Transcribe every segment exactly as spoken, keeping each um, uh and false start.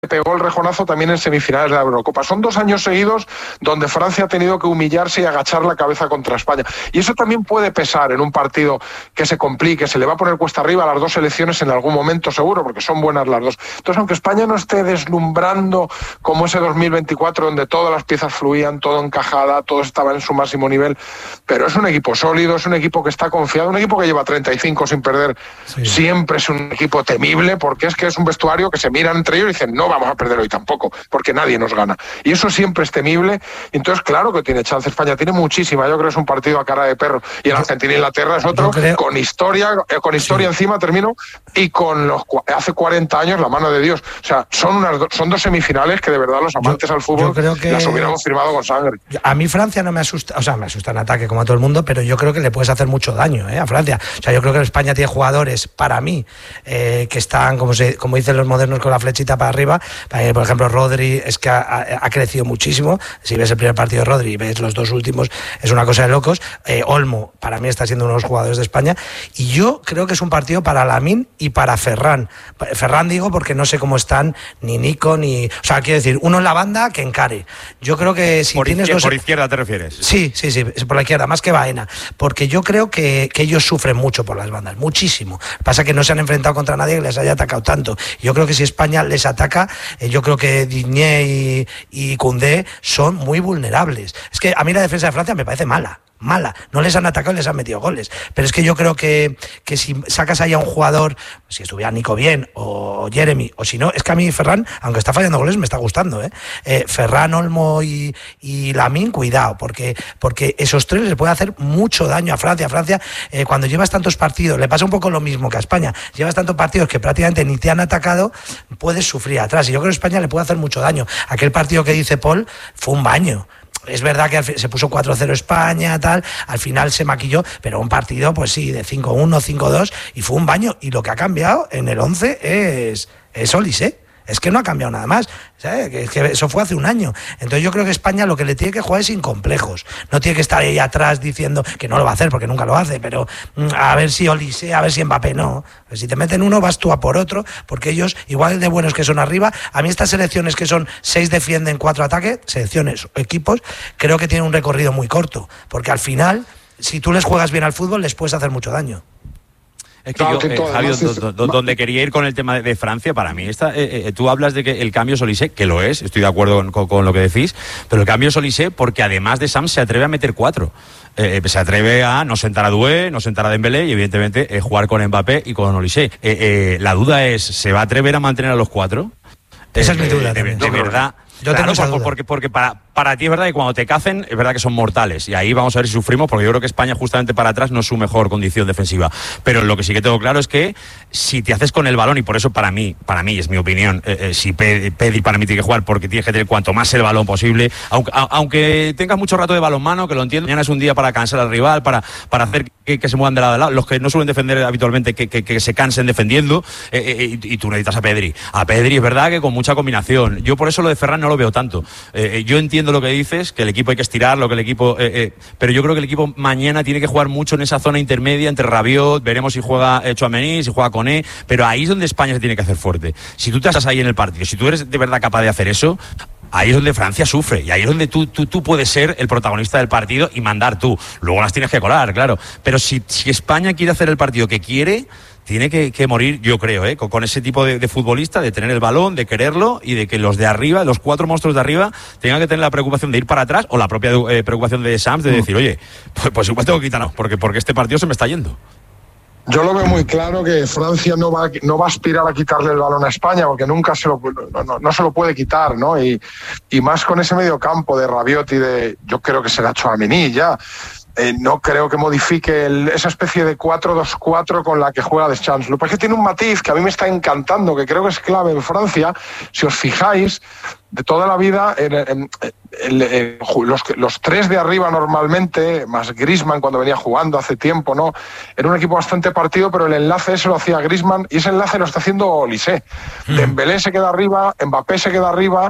pegó el rejonazo también en semifinales de la Eurocopa. Son dos años seguidos donde Francia ha tenido que humillarse y agachar la cabeza contra España. Y eso también puede pesar en un partido que se complique, se le va a poner cuesta arriba a las dos selecciones en algún momento seguro, porque son buenas las dos. Entonces, aunque España no esté deslumbrando como ese dos mil veinticuatro, donde todas las piezas fluían, todo encajada, todo estaba en su máximo nivel, pero es un equipo sólido, es un equipo que está confiado, un equipo que lleva treinta y cinco sin perder, sí. Siempre es un equipo temible, porque es que es un vestuario que se miran entre ellos y dicen, no vamos a perder hoy tampoco, porque nadie nos gana. Y eso siempre es temible. Entonces, claro que tiene chance España, tiene muchísima. Yo creo que es un partido a cara de perro. Y el Argentina-Inglaterra es otro, creo... con historia, eh, con historia sí. Encima, termino, y con los hace cuarenta años, la mano de Dios. O sea, son, unas do, son dos semifinales que de verdad los amantes yo, al fútbol creo que... las hubiéramos firmado con sangre. A mí Francia no me asusta, o sea, me asusta en ataque como a todo el mundo, pero yo creo que le puedes hacer mucho daño ¿eh? a Francia. O sea, yo creo que España tiene jugadores, para mí, eh, que están, como, se, como dicen los modernos, con la flechita para arriba. Eh, por ejemplo, Rodri es que ha, ha crecido muchísimo. Si ves el primer partido de Rodri y ves los dos últimos, es una cosa de locos. Eh, Olmo, para mí, está siendo uno de los jugadores de España. Y yo creo que es un partido para Lamine y para Ferran. Ferran digo porque no sé cómo están ni Nico ni... O sea, quiero decir, uno en la banda que encare. Yo creo que si por tienes izquierda, dos... ¿Por izquierda te refieres? Sí, sí, sí, por la izquierda, más que Baena. Porque yo creo que, que ellos sufren mucho por las bandas, muchísimo. Pasa que no se han enfrentado contra nadie que les haya atacado tanto. Yo creo que si España les ataca, eh, yo creo que Digne y, y Koundé son muy vulnerables. Es que a mí la defensa de Francia me parece mala. mala, no les han atacado y les han metido goles, pero es que yo creo que, que si sacas ahí a un jugador, si estuviera Nico bien o Jeremy, o si no, es que a mí Ferran, aunque está fallando goles, me está gustando, ¿eh? eh Ferran, Olmo y, y Lamine, cuidado, porque, porque esos tres les puede hacer mucho daño a Francia. Francia, eh, cuando llevas tantos partidos, le pasa un poco lo mismo que a España, llevas tantos partidos que prácticamente ni te han atacado, puedes sufrir atrás, y yo creo que España le puede hacer mucho daño. Aquel partido que dice Paul fue un baño. Es verdad que se puso cuatro cero España, tal, al final se maquilló, pero un partido, pues sí, de cinco uno, cinco dos, y fue un baño. Y lo que ha cambiado en el once es, es Olise. Es que no ha cambiado nada más, ¿sabes? Que, que eso fue hace un año. Entonces yo creo que España lo que le tiene que jugar es sin complejos. No tiene que estar ahí atrás diciendo que no lo va a hacer, porque nunca lo hace, pero a ver si Olise, a ver si Mbappé, no. Pues si te meten uno, vas tú a por otro, porque ellos, igual de buenos que son arriba, a mí estas selecciones que son seis defienden, cuatro ataques, selecciones, equipos, creo que tienen un recorrido muy corto, porque al final, si tú les juegas bien al fútbol, les puedes hacer mucho daño. Es que yo, eh, Javi, do, do, do, donde quería ir con el tema de, de Francia, para mí, esta, eh, eh, tú hablas de que el cambio es Olise, que lo es, estoy de acuerdo con, con, con lo que decís, pero el cambio es Olise porque además de Sam se atreve a meter cuatro. Eh, se atreve a no sentar a Doué, no sentar a Dembélé y evidentemente eh, jugar con Mbappé y con Olise. Eh, eh, la duda es, ¿se va a atrever a mantener a los cuatro? Esa eh, es mi duda. De, de, de verdad. Yo claro, tengo esa duda. Porque, porque para, para ti es verdad que cuando te cacen, es verdad que son mortales. Y ahí vamos a ver si sufrimos, porque yo creo que España justamente para atrás no es su mejor condición defensiva. Pero lo que sí que tengo claro es que si te haces con el balón, y por eso para mí, para mí es mi opinión, eh, eh, si Pedri para mí tiene que jugar porque tienes que tener cuanto más el balón posible, aunque, a, aunque tengas mucho rato de balonmano, que lo entiendo, mañana es un día para cansar al rival, para, para hacer que, que se muevan de lado a lado, los que no suelen defender habitualmente, que, que, que se cansen defendiendo, eh, eh, y, y tú necesitas a Pedri. A Pedri es verdad que con mucha combinación. Yo por eso lo de Ferran no lo veo tanto. Eh, yo entiendo lo que dices, que el equipo hay que estirarlo, que el equipo... Eh, eh, pero yo creo que el equipo mañana tiene que jugar mucho en esa zona intermedia entre Rabiot, veremos si juega eh, Tchouaméni, si juega Koné, pero ahí es donde España se tiene que hacer fuerte. Si tú te estás ahí en el partido, si tú eres de verdad capaz de hacer eso, ahí es donde Francia sufre, y ahí es donde tú, tú, tú puedes ser el protagonista del partido y mandar tú. Luego las tienes que colar, claro. Pero si, si España quiere hacer el partido que quiere... Tiene que, que morir, yo creo, ¿eh? con, con ese tipo de, de futbolista, de tener el balón, de quererlo y de que los de arriba, los cuatro monstruos de arriba, tengan que tener la preocupación de ir para atrás o la propia eh, preocupación de Sams de decir, oye, pues, pues igual tengo que quitarnos, porque, porque este partido se me está yendo. Yo lo veo muy claro que Francia no va, no va a aspirar a quitarle el balón a España, porque nunca se lo, no, no, no se lo puede quitar, ¿no? Y, y más con ese medio campo de Rabiot y de, yo creo que será Tchouaméni ya. Eh, no creo que modifique el, esa especie de cuatro dos cuatro con la que juega Deschamps. Lo que pasa es que tiene un matiz que a mí me está encantando, que creo que es clave en Francia. Si os fijáis, de toda la vida, en, en, en, en, los, los tres de arriba normalmente, más Griezmann cuando venía jugando hace tiempo, ¿no? Era un equipo bastante partido, pero el enlace ese lo hacía Griezmann y ese enlace lo está haciendo Olise. Mm. Dembélé se queda arriba, Mbappé se queda arriba.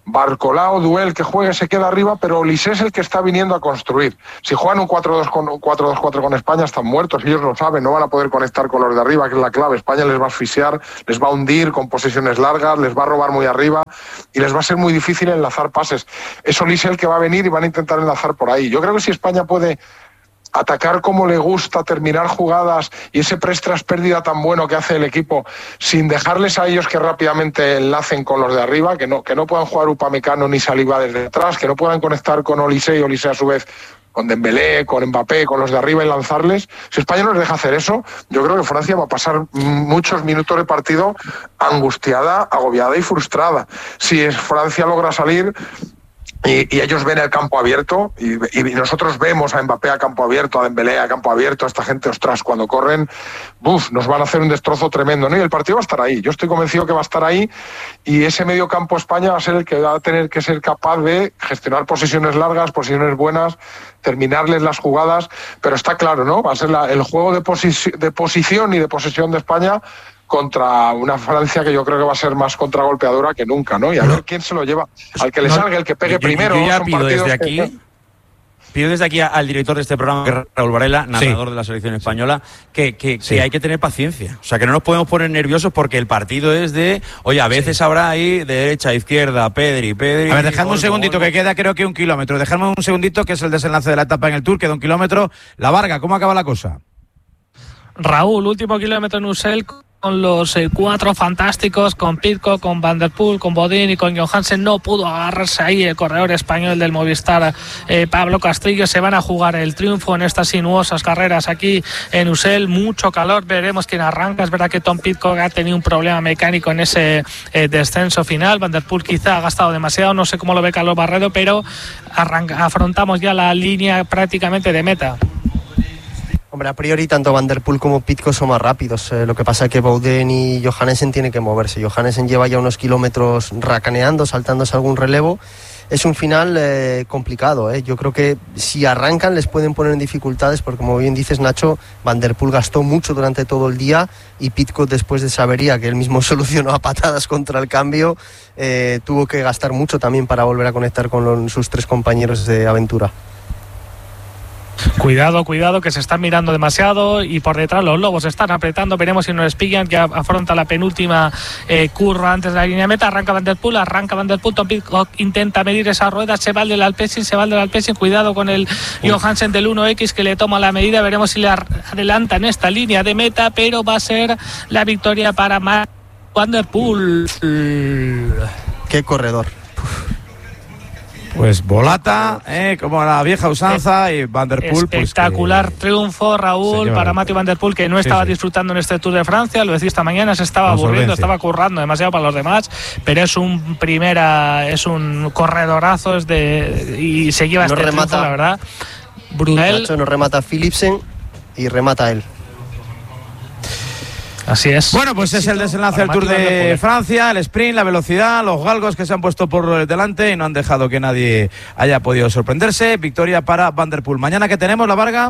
Barcolá o Duel que juegue se queda arriba, pero Olise es el que está viniendo a construir. Si juegan un cuatro dos cuatro con España están muertos, ellos lo saben, no van a poder conectar con los de arriba, que es la clave. España les va a asfixiar, les va a hundir con posesiones largas, les va a robar muy arriba y les va a ser muy difícil enlazar pases. Es Olise el que va a venir y van a intentar enlazar por ahí. Yo creo que si España puede atacar como le gusta, terminar jugadas y ese press tras pérdida tan bueno que hace el equipo, sin dejarles a ellos que rápidamente enlacen con los de arriba, que no, que no puedan jugar Upamecano ni Saliba desde detrás, que no puedan conectar con Olise y Olise a su vez con Dembélé, con Mbappé, con los de arriba y lanzarles. Si España no les deja hacer eso, yo creo que Francia va a pasar muchos minutos de partido angustiada, agobiada y frustrada. Si Francia logra salir Y, y ellos ven el campo abierto y, y nosotros vemos a Mbappé a campo abierto, a Dembélé a campo abierto, a esta gente, ostras, cuando corren, buf, nos van a hacer un destrozo tremendo, ¿no? Y el partido va a estar ahí, yo estoy convencido que va a estar ahí y ese medio campo España va a ser el que va a tener que ser capaz de gestionar posesiones largas, posesiones buenas, terminarles las jugadas, pero está claro, ¿no? Va a ser la, el juego de, posi- de posición y de posesión de España contra una Francia que yo creo que va a ser más contragolpeadora que nunca, ¿no? Y a ver quién se lo lleva, al que le no, salga, el que pegue yo, primero. Yo ya son pido desde aquí, que... pido desde aquí al director de este programa, que es Raúl Varela, narrador sí. de la selección española, que, que, sí. que hay que tener paciencia. O sea, que no nos podemos poner nerviosos porque el partido es de, oye, a veces sí. habrá ahí de derecha a izquierda, Pedri, Pedri... A ver, dejadme un gol, segundito, gol. que queda creo que un kilómetro. Dejadme un segundito, que es el desenlace de la etapa en el Tour, queda un kilómetro. La Varga, ¿cómo acaba la cosa? Raúl, último kilómetro en Usel, con los eh, cuatro fantásticos, con Pidcock, con Van der Poel, con Bodin y con Johansen. No pudo agarrarse ahí el corredor español del Movistar, eh, Pablo Castrillo. Se van a jugar el triunfo en estas sinuosas carreras aquí en Usel. Mucho calor, veremos quién arranca. Es verdad que Tom Pidcock ha tenido un problema mecánico en ese eh, descenso final. Van der Poel quizá ha gastado demasiado, no sé cómo lo ve Carlos Barredo, pero arranca, afrontamos ya la línea prácticamente de meta. Hombre, a priori tanto Van der Poel como Pidcock son más rápidos. Eh, lo que pasa es que Bouden y Johannesen tienen que moverse. Johannesen lleva ya unos kilómetros racaneando, saltándose algún relevo. Es un final eh, complicado. Eh. Yo creo que si arrancan les pueden poner en dificultades porque, como bien dices, Nacho, Van der Poel gastó mucho durante todo el día y Pidcock, después de esa avería que él mismo solucionó a patadas contra el cambio, eh, tuvo que gastar mucho también para volver a conectar con los, sus tres compañeros de aventura. Cuidado, cuidado, que se están mirando demasiado y por detrás los lobos están apretando. Veremos si nos les pillan, que afronta la penúltima eh, curva antes de la línea de meta. Arranca Van der Poel, arranca Van der Poel. Tom Pidcock intenta medir esa rueda, se va el del Alpecin, se va el del Alpecin. Cuidado con el Johansen del uno equis que le toma la medida. Veremos si le adelanta en esta línea de meta, pero va a ser la victoria para Van der Poel. Qué corredor. Pues volata, eh, como la vieja usanza, y Van der Poel. Espectacular pues que... triunfo, Raúl, Señor, para Mathieu Van der Poel, que no estaba sí, sí. disfrutando en este Tour de Francia. Lo decía esta mañana, se estaba Con aburriendo, solvencia. estaba currando demasiado para los demás, pero es un primera, es un corredorazo, es de y se lleva no este remata, triunfo, la verdad. Brunel. Nacho no remata Philipsen y remata él. Así es. Bueno, pues es el desenlace del Tour de Francia, el sprint, la velocidad, los galgos que se han puesto por delante y no han dejado que nadie haya podido sorprenderse. Victoria para Van der Poel. Mañana, ¿qué tenemos, la Varga?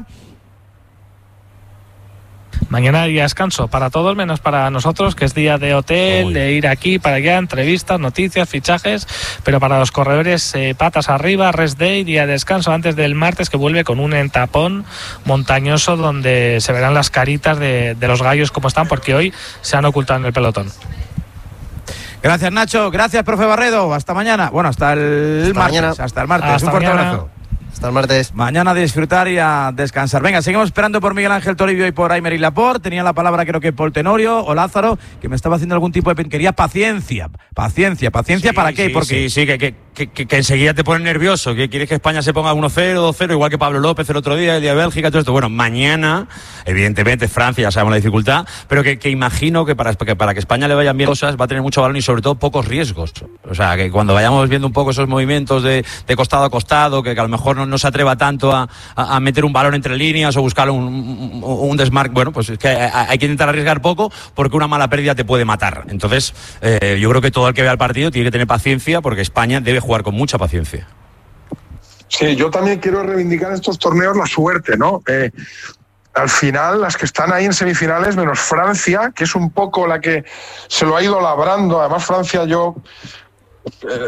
Mañana día descanso para todos, menos para nosotros, que es día de hotel, de ir aquí para allá, entrevistas, noticias, fichajes, pero para los corredores eh, patas arriba, rest day, día de descanso antes del martes, que vuelve con un entapón montañoso donde se verán las caritas de, de los gallos como están, porque hoy se han ocultado en el pelotón. Gracias, Nacho. Gracias, profe Barredo. Hasta mañana. Bueno, hasta el hasta martes. Mañana. Hasta el martes. Hasta un fuerte mañana. abrazo. Hasta el martes. Mañana a disfrutar y a descansar. Venga, seguimos esperando por Miguel Ángel Toribio y por Aymeric Laporte. Tenía la palabra, creo que Paul Tenorio o Lázaro, que me estaba haciendo algún tipo de... Quería paciencia. Paciencia. ¿Paciencia sí, para qué? Sí, ¿Por qué? Sí, sí, que, que, que, que, que enseguida te pones nervioso. Que quieres que España se ponga uno cero, dos cero, igual que Pablo López el otro día, el día de Bélgica, todo esto. Bueno, mañana, evidentemente, Francia, ya sabemos la dificultad, pero que, que imagino que para, que para que España le vayan bien cosas va a tener mucho balón y sobre todo pocos riesgos. O sea, que cuando vayamos viendo un poco esos movimientos de, de costado a costado, que, que a lo mejor no, no se atreva tanto A, a, a meter un balón entre líneas o buscar un, un, un desmarque, bueno, pues es que hay, hay que intentar arriesgar poco porque una mala pérdida te puede matar. Entonces, eh, yo creo que todo el que vea el partido tiene que tener paciencia porque España debe jugar con mucha paciencia. Sí, yo también quiero reivindicar en estos torneos la suerte, ¿no? Eh, al final, las que están ahí en semifinales, menos Francia, que es un poco la que se lo ha ido labrando. Además, Francia, yo... Eh,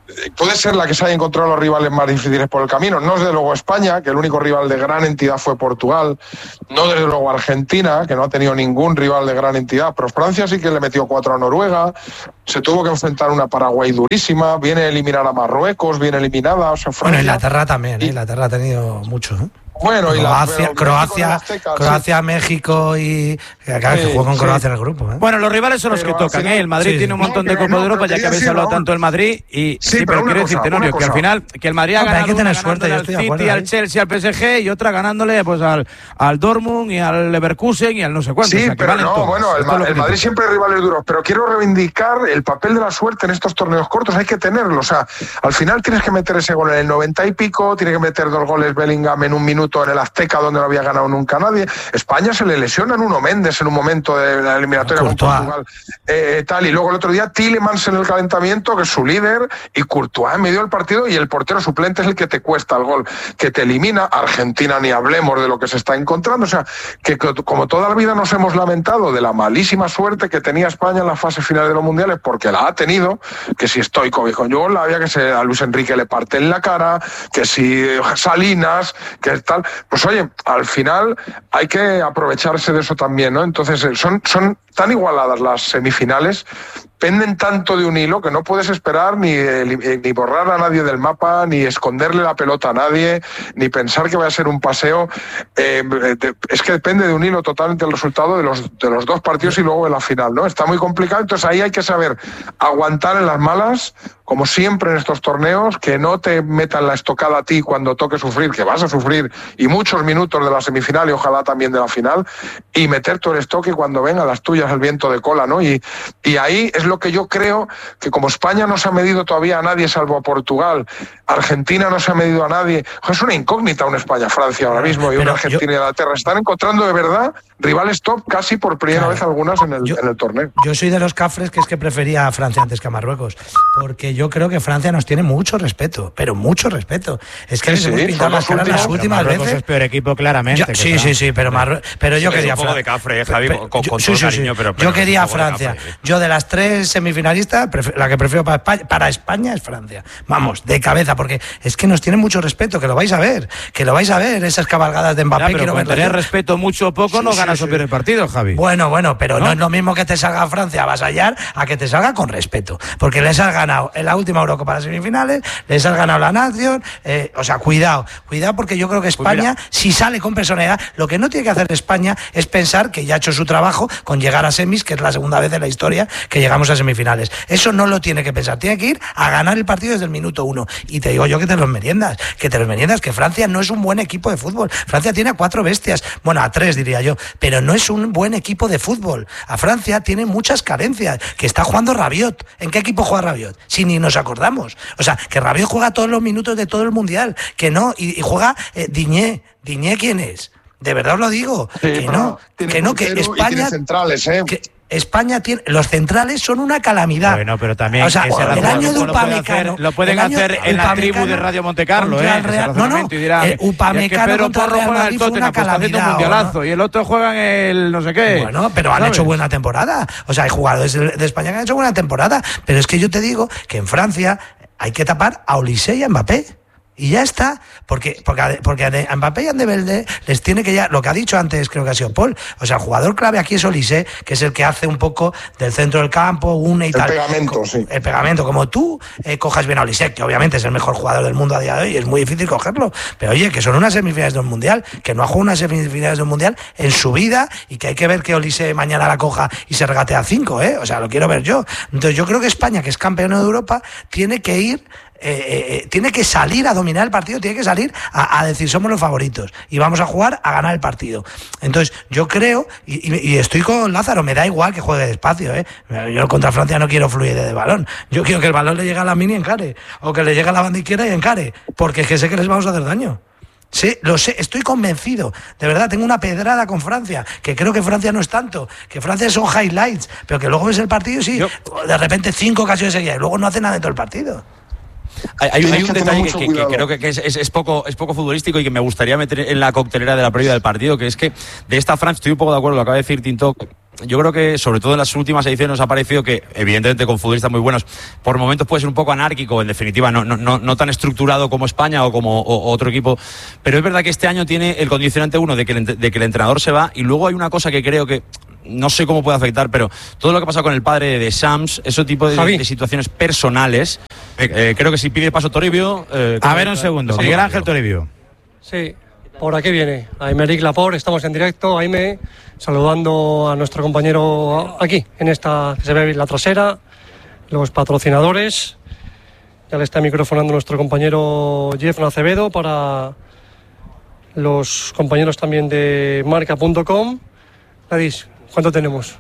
puede ser la que se haya encontrado los rivales más difíciles por el camino. No desde luego España, que el único rival de gran entidad fue Portugal. No desde luego Argentina, que no ha tenido ningún rival de gran entidad. Pero Francia sí que le metió cuatro a Noruega. Se tuvo que enfrentar a una Paraguay durísima. Viene a eliminar a Marruecos, viene eliminada. O sea, Francia... Bueno, Inglaterra también, ¿eh? Inglaterra ha tenido mucho, ¿eh? Bueno, y Croacia, la, Croacia, Azteca, Croacia sí. México y claro, sí, que jugó con sí. Croacia en el grupo. ¿eh? Bueno, los rivales son los pero que tocan, final, ¿eh? El Madrid sí. tiene un montón no, de Copa no, de Europa, ya que habéis hablado tanto del Madrid y sí, sí, pero, pero quiero cosa, decir, Tenorio, que al final que el Madrid ha no, ganado hay que tener una suerte, ganándole yo al estoy de City, acuerdo, al ¿eh? Chelsea, al P S G y otra ganándole pues al, al Dortmund y al Leverkusen y al no sé cuánto. Sí, o sea, que pero valen no, todas. bueno, el, Esto es lo el que Madrid toca. siempre hay rivales duros, pero quiero reivindicar el papel de la suerte en estos torneos cortos, hay que tenerlo, o sea, al final tienes que meter ese gol en el noventa y pico, tienes que meter dos goles Bellingham en un minuto en el Azteca donde no había ganado nunca nadie. España se le lesiona en Nuno Méndez en un momento de la eliminatoria con Portugal, eh, tal, y luego el otro día Tielemans en el calentamiento, que es su líder, y Courtois en medio del partido, y el portero suplente es el que te cuesta el gol, que te elimina. Argentina ni hablemos de lo que se está encontrando, o sea, que como toda la vida nos hemos lamentado de la malísima suerte que tenía España en la fase final de los mundiales, porque la ha tenido, que si Stoichkov y con Yugoslavia, que si a Luis Enrique le parte en la cara, que si Salinas, que tal, pues oye, al final hay que aprovecharse de eso también, ¿no? Entonces son, son tan igualadas las semifinales, penden tanto de un hilo que no puedes esperar ni, ni borrar a nadie del mapa, ni esconderle la pelota a nadie, ni pensar que vaya a ser un paseo. Eh, es que depende de un hilo totalmente el resultado de los, de los dos partidos y luego de la final, ¿no? Está muy complicado, entonces ahí hay que saber aguantar en las malas, como siempre en estos torneos, que no te metan la estocada a ti cuando toque sufrir, que vas a sufrir, y muchos minutos de la semifinal y ojalá también de la final, y meter todo el estoque cuando vengan las tuyas el viento de cola, ¿no? Y, y ahí es lo que yo creo que como España no se ha medido todavía a nadie salvo a Portugal, Argentina no se ha medido a nadie, es una incógnita una España-Francia ahora mismo y una Argentina y Inglaterra. Están encontrando de verdad rivales top casi por primera claro. vez algunas en el, yo, en el torneo. Yo soy de los cafres que es que prefería a Francia antes que a Marruecos, porque yo creo que Francia nos tiene mucho respeto, pero mucho respeto. Es que sí, les hemos sí, pintado las caras las últimas Marruecos veces. Es peor equipo claramente. Yo, sí, sí, sí, pero, Marru pero yo sí, quería Francia. Un poco de cafre, Javi, con, con, con sí, todo sí, cariño, sí. pero, pero yo quería a Francia. Cafre, sí. Yo de las tres semifinalistas, la que prefiero para España, para España es Francia. Vamos, de cabeza, porque es que nos tienen mucho respeto, que lo vais a ver, que lo vais a ver, esas cabalgadas de Mbappé. Ya, pero con tener respeto mucho o poco, sí, no ganas sí, o pierdes el partido, Javi. Bueno, bueno, pero ¿no? no es lo mismo que te salga Francia a avasallar a que te salga con respeto, porque les has ganado en la última Eurocopa las semifinales, les has ganado la Nación, eh, o sea, cuidado, cuidado, porque yo creo que España, pues si sale con personalidad, lo que no tiene que hacer España es pensar que ya ha hecho su trabajo con llegar a semis, que es la segunda vez en la historia que llegamos a semifinales. Eso no lo tiene que pensar, tiene que ir a ganar el partido desde el minuto uno. Y te digo yo que te los meriendas, que te los meriendas, que Francia no es un buen equipo de fútbol. Francia tiene a cuatro bestias, bueno, a tres diría yo, pero no es un buen equipo de fútbol. A Francia tiene muchas carencias, que está jugando Rabiot. ¿En qué equipo juega Rabiot? Si ni nos acordamos. O sea, que Rabiot juega todos los minutos de todo el Mundial, que no, y, y juega eh, Diñé. ¿Diñé quién es? De verdad os lo digo, sí, que no, que no, que España... centrales, ¿eh? Que, España tiene, los centrales son una calamidad. Bueno, pero también o sea, ese el año de Upamecano, lo pueden hacer, lo pueden hacer en la tribu de Radio Montecarlo, eh, Real, no, no, y dirán, eh, Upamecano es que contra Real Madrid fue una calamidad, un mundialazo, ¿no? Y el otro juega en el no sé qué. Bueno, pero han ¿sabes? hecho buena temporada. O sea, hay jugadores de España que han hecho buena temporada, pero es que yo te digo que en Francia hay que tapar a Olise y a Mbappé. Y ya está, porque porque, porque a Mbappé y a Dembélé les tiene que ya, lo que ha dicho antes creo que ha sido Paul, o sea, el jugador clave aquí es Olise, que es el que hace un poco del centro del campo, une y el tal. El pegamento, sí. El pegamento, como tú eh, cojas bien a Olise, que obviamente es el mejor jugador del mundo a día de hoy, es muy difícil cogerlo, pero oye, que son unas semifinales de un mundial, que no ha jugado unas semifinales de un mundial en su vida, y que hay que ver que Olise mañana la coja y se regate a cinco, eh, o sea, lo quiero ver yo. Entonces yo creo que España, que es campeón de Europa, tiene que ir Eh, eh, tiene que salir a dominar el partido, tiene que salir a, a decir somos los favoritos y vamos a jugar a ganar el partido. Entonces yo creo, y, y, y estoy con Lázaro, me da igual que juegue despacio, ¿eh? Yo contra Francia no quiero fluidez de balón, yo quiero que el balón le llegue a la mini y encare, o que le llegue a la banda izquierda y encare, porque es que sé que les vamos a hacer daño. Sí, lo sé, estoy convencido, de verdad, tengo una pedrada con Francia, que creo que Francia no es tanto, que Francia son highlights, pero que luego ves el partido y sí, yo... de repente cinco ocasiones seguidas y luego no hace nada de todo el partido. Hay, hay, hay un detalle que, que, que creo que, que es, es, es, poco, es poco futbolístico y que me gustaría meter en la coctelera de la previa del partido, que es que de esta Francia, estoy un poco de acuerdo, lo acaba de decir Tinto, yo creo que sobre todo en las últimas ediciones nos ha parecido que, evidentemente con futbolistas muy buenos, por momentos puede ser un poco anárquico, en definitiva, no, no, no, no tan estructurado como España o como o, o otro equipo, pero es verdad que este año tiene el condicionante uno de que el, de que el entrenador se va, y luego hay una cosa que creo que no sé cómo puede afectar, pero todo lo que ha pasado con el padre de Sams, ese tipo de, de situaciones personales, eh, eh, creo que si pide paso Toribio... Eh, a ver un segundo, sí. Miguel Ángel Toribio. Sí, por aquí viene Aymeric Laporte, estamos en directo, Aime, saludando a nuestro compañero aquí, en esta, que se ve la trasera, los patrocinadores. Ya le está microfonando nuestro compañero Jeff Acevedo para los compañeros también de marca punto com. Ladis, ¿cuánto tenemos?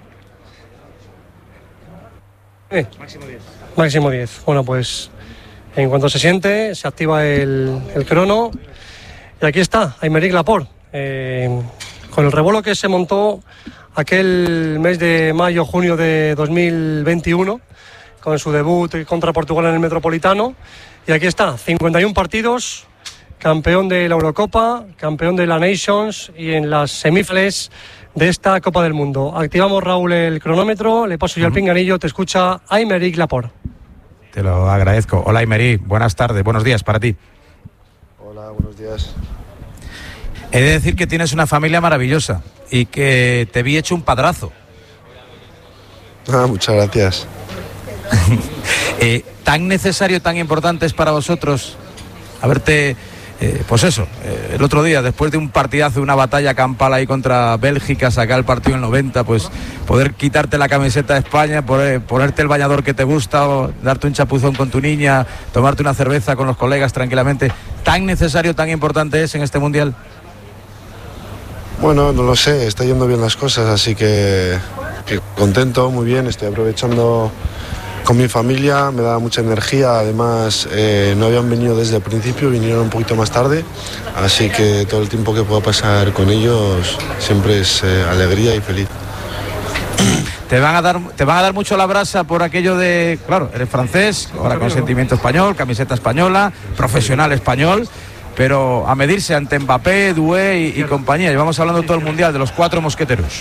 Eh, máximo diez. Máximo diez. Bueno, pues en cuanto se siente, se activa el, el crono. Y aquí está, Aymeric Laporte, eh, con el revuelo que se montó aquel mes de mayo-junio de dos mil veintiuno, con su debut contra Portugal en el Metropolitano. Y aquí está, cincuenta y uno partidos, campeón de la Eurocopa, campeón de la Nations y en las semifinales de esta Copa del Mundo. Activamos, Raúl, el cronómetro, le paso yo el pinganillo, te escucha Aymeric Laporte. Te lo agradezco. Hola, Aymeric, buenas tardes, buenos días para ti. Hola, buenos días. He de decir que tienes una familia maravillosa y que te vi hecho un padrazo. Ah, muchas gracias. eh, ¿Tan necesario, tan importante es para vosotros haberte, eh, pues eso, eh, el otro día, después de un partidazo, una batalla campal ahí contra Bélgica, sacar el partido en noventa, pues poder quitarte la camiseta de España, poder, ponerte el bañador que te gusta, o darte un chapuzón con tu niña, tomarte una cerveza con los colegas tranquilamente? ¿Tan necesario, tan importante es en este Mundial? Bueno, no lo sé, está yendo bien las cosas, así que, que contento, muy bien, estoy aprovechando con mi familia, me da mucha energía, además eh, no habían venido desde el principio, vinieron un poquito más tarde, así que todo el tiempo que puedo pasar con ellos siempre es eh, alegría y feliz. Te van a dar, te van a dar mucho la brasa por aquello de, claro, eres francés, ahora con sentimiento español, camiseta española, profesional español, pero a medirse ante Mbappé, Doué y, y compañía. Llevamos hablando todo el Mundial de los cuatro mosqueteros.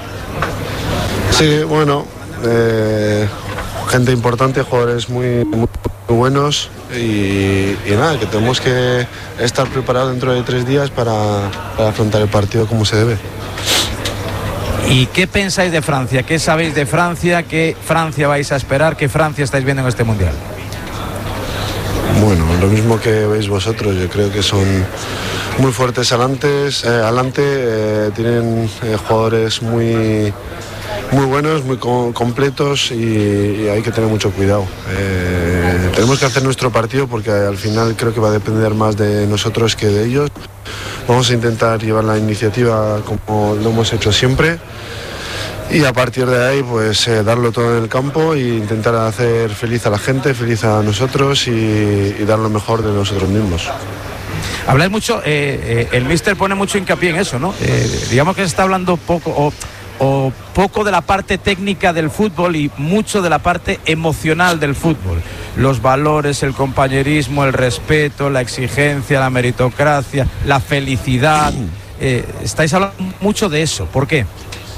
Sí, bueno, eh, gente importante, jugadores muy, muy buenos y, y nada, que tenemos que estar preparados dentro de tres días para, para afrontar el partido como se debe. ¿Y qué pensáis de Francia? ¿Qué sabéis de Francia? ¿Qué Francia vais a esperar? ¿Qué Francia estáis viendo en este Mundial? Bueno, lo mismo que veis vosotros, yo creo que son muy fuertes adelantes, eh, adelante, eh, tienen eh, jugadores muy, muy buenos, muy co- completos y, y hay que tener mucho cuidado. Eh, tenemos que hacer nuestro partido porque al final creo que va a depender más de nosotros que de ellos. Vamos a intentar llevar la iniciativa como lo hemos hecho siempre. Y a partir de ahí, pues eh, darlo todo en el campo e intentar hacer feliz a la gente, feliz a nosotros y, y dar lo mejor de nosotros mismos. Habláis mucho, eh, eh, el míster pone mucho hincapié en eso, ¿no? Eh, digamos que se está hablando poco o, o poco de la parte técnica del fútbol y mucho de la parte emocional del fútbol. Los valores, el compañerismo, el respeto, la exigencia, la meritocracia, la felicidad. Eh, estáis hablando mucho de eso. ¿Por qué?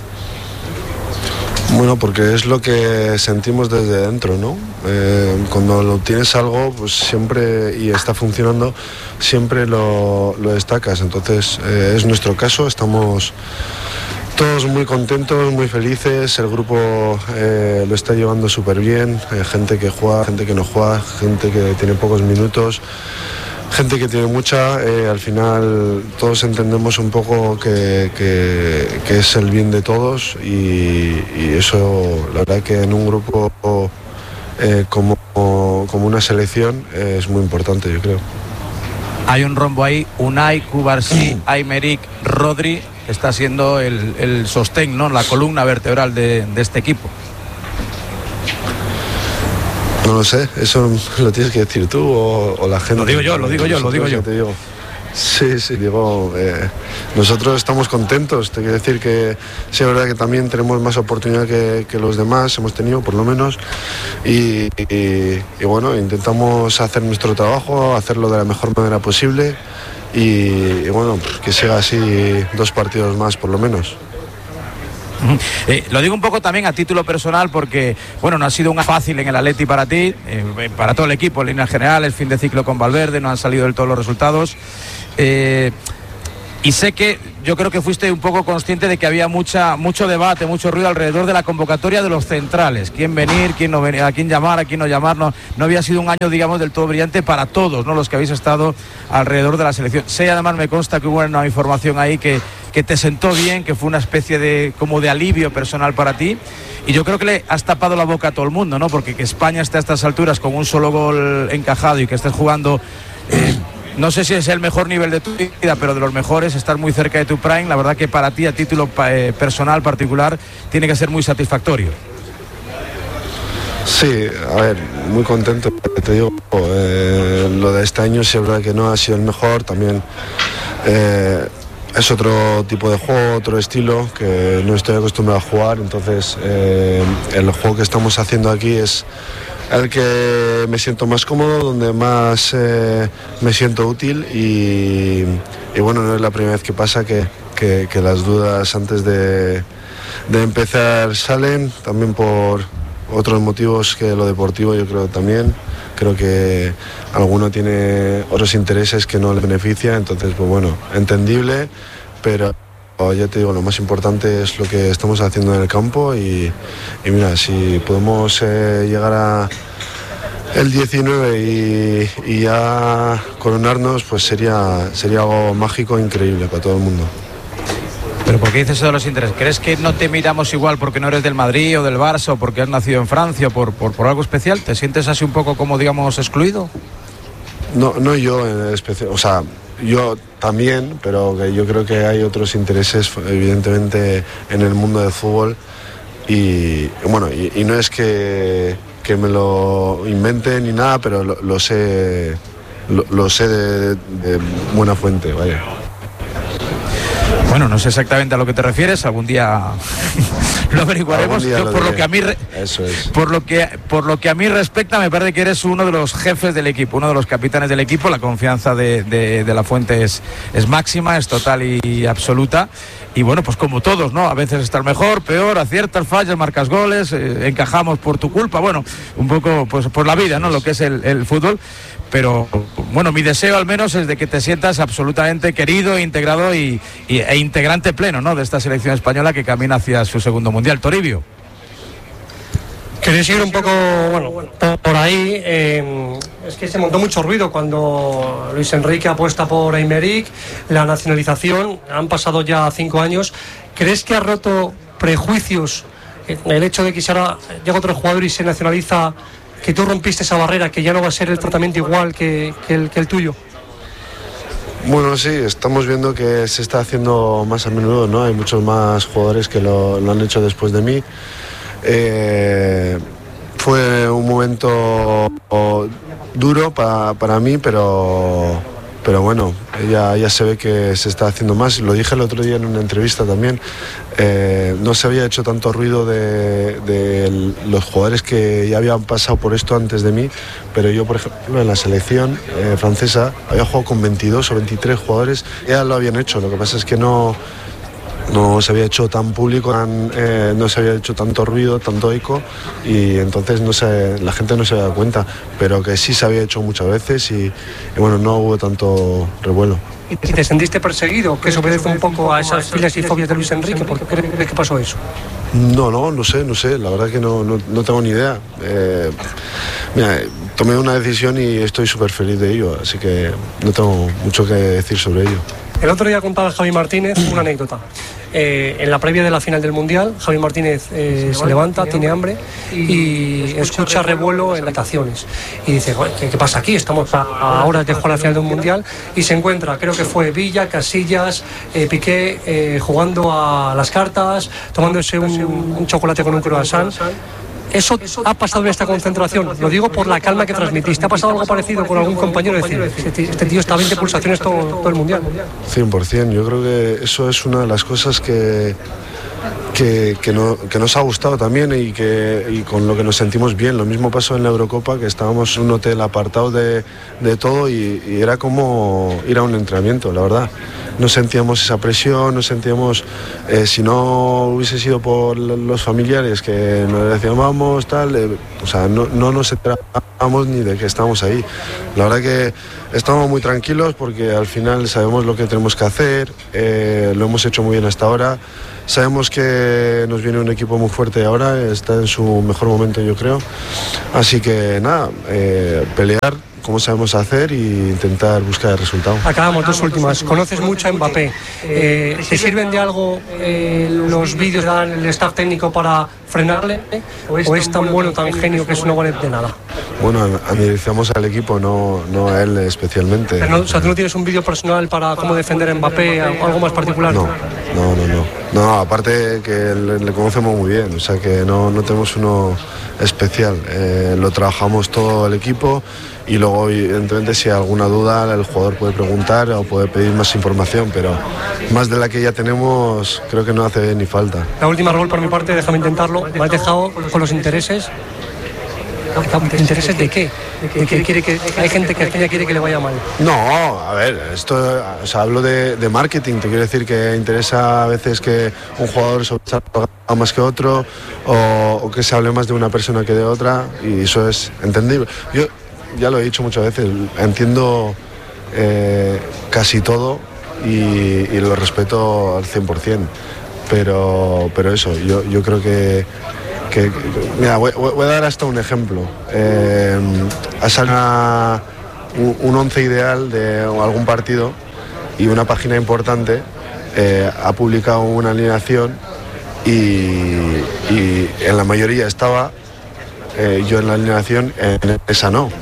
Bueno, porque es lo que sentimos desde dentro, ¿no? Eh, cuando lo tienes algo, pues siempre, y está funcionando, siempre lo, lo destacas. Entonces, eh, es nuestro caso, estamos todos muy contentos, muy felices, el grupo eh, lo está llevando súper bien, eh, gente que juega, gente que no juega, gente que tiene pocos minutos, gente que tiene mucha, eh, al final todos entendemos un poco que, que, que es el bien de todos y, y eso, la verdad que en un grupo eh, como, como una selección eh, es muy importante, yo creo. Hay un rombo ahí, Unai, Cubarsí, Aymeric, Rodri, que está siendo el, el sostén, ¿no? La columna vertebral de, de este equipo. No lo sé, eso lo tienes que decir tú o, o la gente. Lo digo yo, lo digo yo, lo digo yo. Te digo. Sí, sí, digo, eh, nosotros estamos contentos, te quiero decir que sí, es verdad que también tenemos más oportunidad que, que los demás, hemos tenido por lo menos, y, y, y bueno, intentamos hacer nuestro trabajo, hacerlo de la mejor manera posible y, y bueno, que siga así dos partidos más por lo menos. Eh, lo digo un poco también a título personal porque, bueno, no ha sido una fácil en el Atleti para ti, eh, para todo el equipo en líneas generales, fin de ciclo con Valverde, no han salido del todo los resultados. Eh, y sé que yo creo que fuiste un poco consciente de que había mucha, mucho debate, mucho ruido alrededor de la convocatoria de los centrales. Quién venir, quién no venir, a quién llamar, a quién no llamar. No, no había sido un año, digamos, del todo brillante para todos, ¿no?, los que habéis estado alrededor de la selección. Sé, además, me consta que hubo una información ahí que, que te sentó bien, que fue una especie de, como de alivio personal para ti. Y yo creo que le has tapado la boca a todo el mundo, ¿no? Porque que España esté a estas alturas con un solo gol encajado y que estés jugando... Eh, no sé si es el mejor nivel de tu vida, pero de los mejores, estar muy cerca de tu prime, la verdad que para ti, a título eh, personal, particular, tiene que ser muy satisfactorio. Sí, a ver, muy contento, te digo, eh, lo de este año sí es verdad que no ha sido el mejor, también eh, es otro tipo de juego, otro estilo que no estoy acostumbrado a jugar, entonces eh, el juego que estamos haciendo aquí es el que me siento más cómodo, donde más eh, me siento útil y, y bueno, no es la primera vez que pasa que, que, que las dudas antes de, de empezar salen, también por otros motivos que lo deportivo, yo creo también. Creo que alguno tiene otros intereses que no le benefician, entonces pues bueno, entendible, pero ya te digo, lo más importante es lo que estamos haciendo en el campo y, y mira, si podemos eh, llegar a el diecinueve y, y ya coronarnos, pues sería, sería algo mágico, increíble para todo el mundo. ¿Pero por qué dices eso de los intereses? ¿Crees que no te miramos igual porque no eres del Madrid o del Barça o porque has nacido en Francia o por, por, por algo especial? ¿Te sientes así un poco como, digamos, excluido? No, no yo en especial, o sea, yo también, pero que yo creo que hay otros intereses evidentemente en el mundo del fútbol y bueno, y, y no es que, que me lo invente ni nada, pero lo, lo sé lo, lo sé de, de buena fuente, vaya. Bueno, no sé exactamente a lo que te refieres, algún día lo averiguaremos. Yo, lo por diré. lo que a mí re... Eso es. por lo que por lo que a mí respecta, me parece que eres uno de los jefes del equipo, uno de los capitanes del equipo. La confianza de, de, de la Fuente es, es máxima, es total y absoluta. Y bueno, pues como todos, ¿no? A veces estás mejor, peor, aciertas, fallas, marcas goles, eh, encajamos por tu culpa. Bueno, un poco pues por la vida, ¿no? Lo que es el, el fútbol. Pero bueno, mi deseo al menos es de que te sientas absolutamente querido, integrado y, y, e integrante pleno, ¿no?, de esta selección española que camina hacia su segundo mundial. Toribio. Queréis ir un poco, bueno, por ahí. Eh, es que se montó mucho ruido cuando Luis Enrique apuesta por Aymeric, la nacionalización. Han pasado ya cinco años. ¿Crees que ha roto prejuicios el hecho de que si ahora llega otro jugador y se nacionaliza, que tú rompiste esa barrera, que ya no va a ser el tratamiento igual que, que, el, que el tuyo? Bueno, sí, estamos viendo que se está haciendo más a menudo, ¿no? Hay muchos más jugadores que lo, lo han hecho después de mí. Eh, fue un momento duro pa, para mí, pero, pero bueno, ya, ya se ve que se está haciendo más. Lo dije el otro día en una entrevista también. Eh, no se había hecho tanto ruido de, de los jugadores que ya habían pasado por esto antes de mí, pero yo, por ejemplo, en la selección eh, francesa había jugado con veintidós o veintitrés jugadores, ya lo habían hecho. Lo que pasa es que no, no se había hecho tan público, tan, eh, no se había hecho tanto ruido, tanto eco, y entonces no se, la gente no se había dado cuenta, pero que sí se había hecho muchas veces y, y bueno, no hubo tanto revuelo. ¿Y te sentiste perseguido? ¿Que eso obedece un poco a esas filias y fobias de Luis Enrique? ¿Por qué crees que pasó eso? No, no, no sé, no sé, la verdad que no, no, no tengo ni idea. Eh, mira, tomé una decisión y estoy súper feliz de ello, así que no tengo mucho que decir sobre ello. El otro día contaba Javi Martínez una anécdota. Eh, en la previa de la final del Mundial, Javi Martínez eh, se levanta, tiene hambre y escucha revuelo en las estaciones. Y dice, ¿qué, qué pasa aquí? Estamos a, a horas de jugar la final del Mundial, y se encuentra, creo que fue Villa, Casillas, eh, Piqué, eh, jugando a las cartas, tomándose un, un chocolate con un croissant. ¿Eso ha pasado en esta concentración? Lo digo por la calma que transmitiste. ¿Ha pasado algo parecido con algún compañero? Decir, este tío está a veinte pulsaciones todo, todo el Mundial. cien por ciento. Yo creo que eso es una de las cosas que, que, que, no, que nos ha gustado también y, que, y con lo que nos sentimos bien. Lo mismo pasó en la Eurocopa, que estábamos en un hotel apartado de, de todo y, y era como ir a un entrenamiento, la verdad. no sentíamos esa presión, no sentíamos, eh, si no hubiese sido por los familiares que nos decían vamos, tal, eh, o sea, no, no nos enterábamos ni de que estábamos ahí. La verdad que estamos muy tranquilos porque al final sabemos lo que tenemos que hacer, eh, lo hemos hecho muy bien hasta ahora. Sabemos que nos viene un equipo muy fuerte ahora, está en su mejor momento yo creo. Así que nada, eh, pelear como sabemos hacer e intentar buscar el resultado. Acabamos, dos últimas. Conoces mucho a Mbappé. Eh, ¿Te sirven de algo eh, los vídeos que dan el staff técnico para frenarle? ¿O es tan bueno, tan genio que eso no vale de nada? Bueno, analizamos al equipo, no, no a él especialmente. Pero no, o sea, ¿tú no tienes un vídeo personal para cómo defender a Mbappé, algo más particular? No, no, no, no. No, aparte que le, le conocemos muy bien, o sea que no, no tenemos uno especial. Eh, lo trabajamos todo el equipo y luego, evidentemente, si hay alguna duda, el jugador puede preguntar o puede pedir más información, pero más de la que ya tenemos, creo que no hace ni falta. La última, Raúl, por mi parte, déjame intentarlo. Me has dejado con los intereses. ¿Intereses de qué? ¿De qué quiere que, hay gente que España quiere que le vaya mal? No, a ver, esto, o sea, hablo de, de marketing, te quiero decir que interesa a veces que un jugador sobresalga más que otro o, o que se hable más de una persona que de otra y eso es entendible. Yo ya lo he dicho muchas veces, entiendo eh, casi todo y, y lo respeto al cien por ciento, pero, pero eso, yo, yo creo que Que, mira, voy, voy a dar hasta un ejemplo. Eh, ha salido una, un, un once ideal de algún partido y una página importante eh, ha publicado una alineación y, y en la mayoría estaba eh, yo en la alineación, en esa no.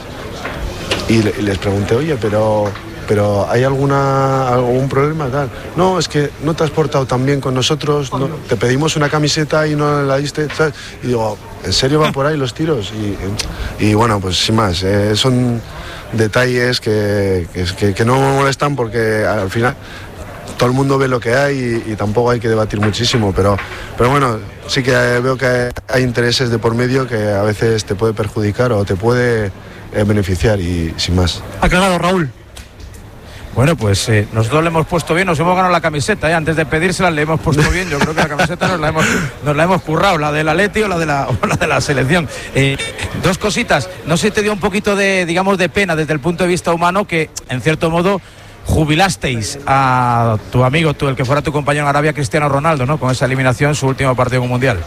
Y, le, y les pregunté, oye, pero... pero ¿hay alguna algún problema tal? No, es que no te has portado tan bien con nosotros, no, te pedimos una camiseta y no la diste, ¿sabes? Y digo, ¿en serio van por ahí los tiros? Y, y bueno, pues sin más, eh, son detalles que, que, que no me molestan porque al final todo el mundo ve lo que hay y, y tampoco hay que debatir muchísimo, pero, pero bueno, sí que veo que hay, hay intereses de por medio que a veces te puede perjudicar o te puede eh, beneficiar y sin más. Aclarado, Raúl. Bueno, pues eh, nosotros le hemos puesto bien, nos hemos ganado la camiseta, ¿eh? Antes de pedírsela le hemos puesto bien, yo creo que la camiseta nos la hemos, nos la hemos currado, la del Atleti o la de la, o la de la selección. Eh, dos cositas, no sé si te dio un poquito de, digamos, de pena desde el punto de vista humano que, en cierto modo, jubilasteis a tu amigo, tú, el que fuera tu compañero en Arabia, Cristiano Ronaldo, ¿no? Con esa eliminación, su último partido en un mundial.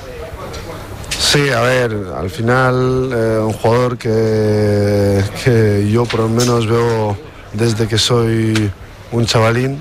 Sí, a ver, al final eh, un jugador que, que yo por lo menos veo desde que soy un chavalín,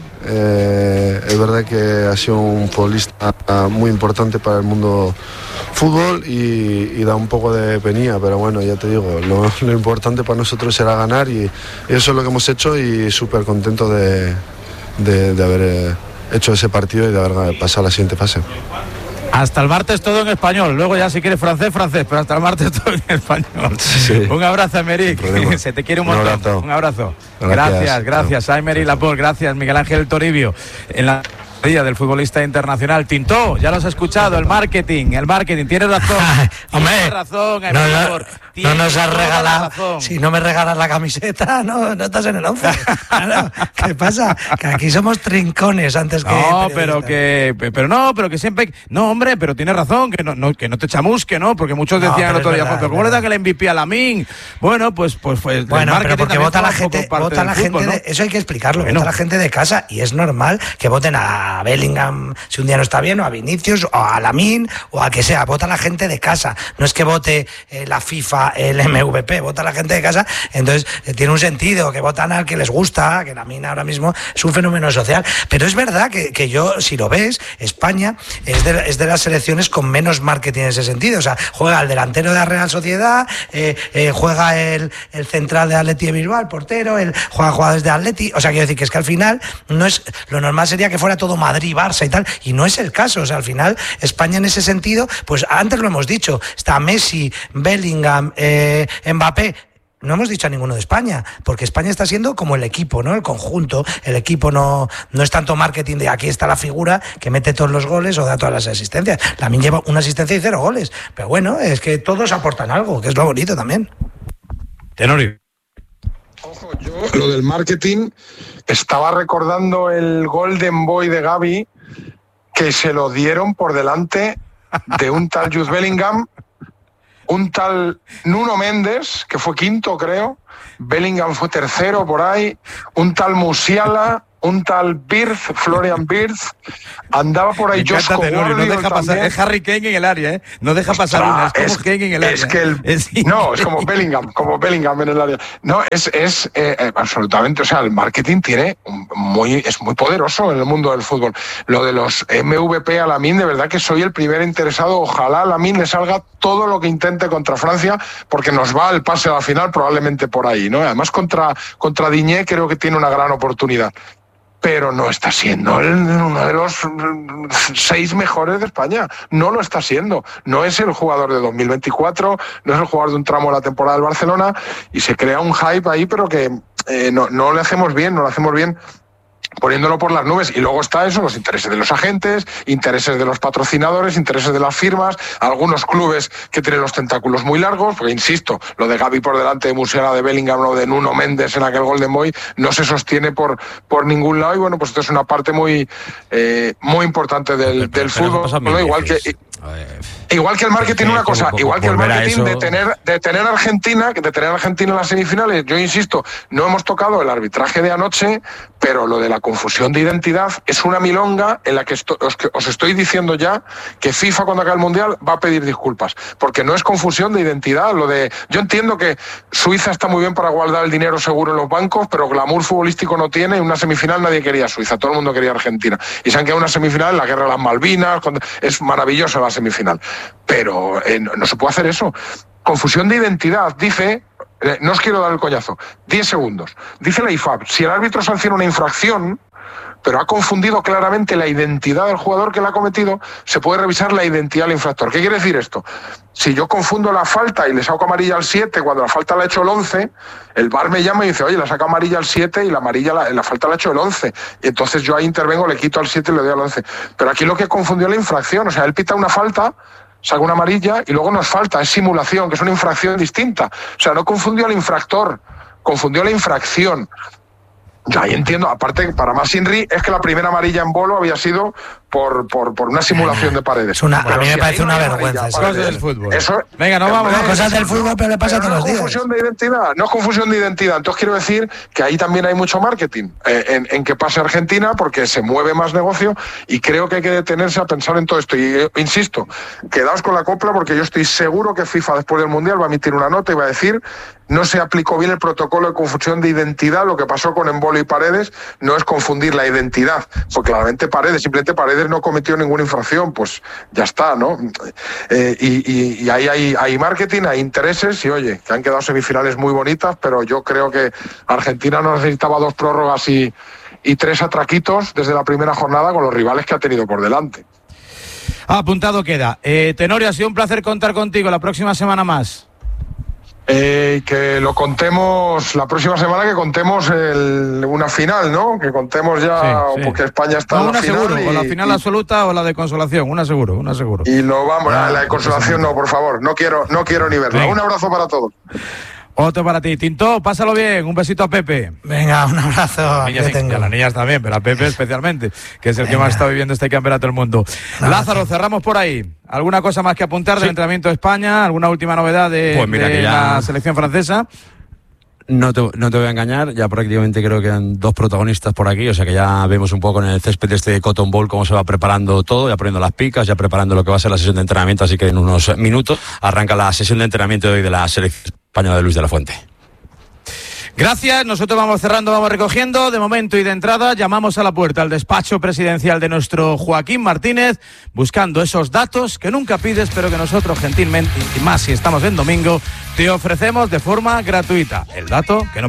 eh, es verdad que ha sido un futbolista muy importante para el mundo fútbol y, y da un poco de penía, pero bueno, ya te digo, lo, lo importante para nosotros era ganar y, y eso es lo que hemos hecho y súper contento de, de, de haber hecho ese partido y de haber pasado a la siguiente fase. Hasta el martes todo en español, luego ya si quieres francés, francés, pero hasta el martes todo en español. Sí. Un abrazo, Aymeric, se te quiere un montón. Un abrazo. Un abrazo. Gracias, gracias, gracias a Aymeric Laporte, gracias Miguel Ángel Toribio. En la día del futbolista internacional. Tintó, ya lo has escuchado, el marketing, el marketing, tienes razón. Hombre, tienes razón, no, no, no nos has regalado. Si no me regalas la camiseta, no, no estás en el once. Claro, ¿qué pasa? Que aquí somos trincones antes que. No, pero que. Pero no, pero que siempre. No, hombre, pero tienes razón, que no, no, que no te chamusque, ¿no? Porque muchos decían no, el otro día, verdad, pero ¿cómo le dan el M V P a Lamine? Bueno, pues, pues fue. Bueno, pero porque vota la gente. Vota la gente. ¿No? De, eso hay que explicarlo. Bueno. Vota la gente de casa y es normal que voten a a Bellingham si un día no está bien, o a Vinicius, o a Lamine, o a que sea. Vota la gente de casa. No es que vote eh, la FIFA, el M V P, vota la gente de casa. Entonces eh, tiene un sentido que votan al que les gusta, que Lamine ahora mismo es un fenómeno social. Pero es verdad que, que yo, si lo ves, España es de, es de las selecciones con menos marketing en ese sentido. O sea, juega el delantero de la Real Sociedad, eh, eh, juega el, el central de Atleti de Bilbao, el portero, el, juega jugadores de Atleti. O sea, quiero decir que es que al final no es, lo normal sería que fuera todo Madrid, Barça y tal, y no es el caso. O sea, al final España en ese sentido, pues antes lo hemos dicho, está Messi, Bellingham, eh, Mbappé. No hemos dicho a ninguno de España, porque España está siendo como el equipo, ¿no? El conjunto. El equipo no, no es tanto marketing de aquí está la figura que mete todos los goles o da todas las asistencias. Lamine lleva una asistencia y cero goles. Pero bueno, es que todos aportan algo, que es lo bonito también. Tenorio. Ojo, yo lo del marketing, estaba recordando el Golden Boy de Gavi, que se lo dieron por delante de un tal Jude Bellingham, un tal Nuno Méndez, que fue quinto, creo, Bellingham fue tercero por ahí, un tal Musiala, un tal Birth, Florian Birth, andaba por ahí Josko Gvardiol, no deja pasar, es Harry Kane en el área, ¿eh? No deja pasar una, es como es, Kane en el área. Es que el, es, no, es como Bellingham, como Bellingham en el área. No, es, es eh, absolutamente, o sea, el marketing tiene muy, es muy poderoso en el mundo del fútbol. Lo de los M V P a Lamine, de verdad que soy el primer interesado. Ojalá a Lamine le salga todo lo que intente contra Francia, porque nos va el pase a la final probablemente por ahí, ¿no? Además contra, contra Digne creo que tiene una gran oportunidad. Pero no está siendo el, uno de los seis mejores de España. No lo está siendo. No es el jugador de dos mil veinticuatro, no es el jugador de un tramo de la temporada del Barcelona, y se crea un hype ahí, pero que eh, no, no le hacemos bien, no le hacemos bien poniéndolo por las nubes. Y luego está eso, los intereses de los agentes, intereses de los patrocinadores, intereses de las firmas, algunos clubes que tienen los tentáculos muy largos, porque insisto, lo de Gavi por delante de Musiala, de Bellingham o de Nuno Méndez en aquel Golden Boy no se sostiene por, por ningún lado, y bueno, pues esto es una parte muy eh, muy importante del, del fútbol, ¿no? Igual que igual que el marketing, una cosa, igual que el marketing de tener de tener Argentina, de tener Argentina en las semifinales. Yo insisto, no hemos tocado el arbitraje de anoche, pero lo de la confusión de identidad es una milonga en la que esto, os, que os estoy diciendo ya que FIFA, cuando acabe el Mundial, va a pedir disculpas, porque no es confusión de identidad. Lo de, yo entiendo que Suiza está muy bien para guardar el dinero seguro en los bancos, pero glamour futbolístico no tiene. En una semifinal nadie quería Suiza, todo el mundo quería Argentina, y se han quedado en una semifinal en la guerra de las Malvinas. Es maravillosa la semifinal, pero eh, no, no se puede hacer eso. Confusión de identidad, dice. Eh, no os quiero dar el coñazo. Diez segundos. Dice la I F A B, si el árbitro sanciona una infracción, pero ha confundido claramente la identidad del jugador que la ha cometido, se puede revisar la identidad del infractor. ¿Qué quiere decir esto? Si yo confundo la falta y le saco amarilla al siete cuando la falta la ha hecho el once, el V A R me llama y dice, oye, la saca amarilla al siete y la amarilla la, la falta la ha hecho el once. Y entonces yo ahí intervengo, le quito al siete y le doy al once. Pero aquí lo que confundió es la infracción. O sea, él pita una falta, saca una amarilla y luego nos falta, es simulación, que es una infracción distinta. O sea, no confundió al infractor, confundió la infracción. Yo ahí entiendo, aparte, para más Inri, es que la primera amarilla en Bolo había sido por, por, por una simulación de Paredes. Es una, bueno, a mí me si parece una no vergüenza. Paredes, cosas del fútbol. Eso, Venga, no vamos. No, cosas del fútbol, pero le pasa pero todos no los días. No es confusión de identidad, no es confusión de identidad. Entonces quiero decir que ahí también hay mucho marketing eh, en, en que pase Argentina, porque se mueve más negocio, y creo que hay que detenerse a pensar en todo esto. Y eh, insisto, quedaos con la copla, porque yo estoy seguro que FIFA después del Mundial va a emitir una nota y va a decir: no se aplicó bien el protocolo de confusión de identidad. Lo que pasó con Embolo y Paredes no es confundir la identidad, porque claramente Paredes, simplemente Paredes no cometió ninguna infracción, pues ya está, ¿no? Eh, y, y, y ahí hay, hay marketing, hay intereses, y oye, que han quedado semifinales muy bonitas, pero yo creo que Argentina no necesitaba dos prórrogas y, y tres atraquitos desde la primera jornada con los rivales que ha tenido por delante. Apuntado queda. Eh, Tenorio, ha sido un placer contar contigo la próxima semana más. Eh, que lo contemos la próxima semana, que contemos el, una final, ¿no? Que contemos ya, sí, sí. Porque España está no, en la una final. Seguro, y, o la final y, absoluta o la de consolación, una seguro, una seguro. Y lo vamos, ah, la de consolación no, por favor, no quiero, no quiero ni verla. Venga. Un abrazo para todos. Otro para ti. Tinto, pásalo bien. Un besito a Pepe. Venga, un abrazo. A, niñas, a las niñas también, pero a Pepe especialmente, que es el Venga. que más está viviendo este campeonato del mundo. Un Lázaro, abrazo. Cerramos por ahí. ¿Alguna cosa más que apuntar sí. del entrenamiento de España? ¿Alguna última novedad de, pues mira de que ya... la selección francesa? No te, no te voy a engañar, ya prácticamente creo que quedan dos protagonistas por aquí, o sea que ya vemos un poco en el césped de este Cotton Bowl cómo se va preparando todo, ya poniendo las picas, ya preparando lo que va a ser la sesión de entrenamiento, así que en unos minutos arranca la sesión de entrenamiento de hoy de la selección española de Luis de la Fuente. Gracias, nosotros vamos cerrando, vamos recogiendo. De momento y de entrada llamamos a la puerta al despacho presidencial de nuestro Joaquín Martínez, buscando esos datos que nunca pides, pero que nosotros gentilmente, y más si estamos en domingo, te ofrecemos de forma gratuita. El dato que no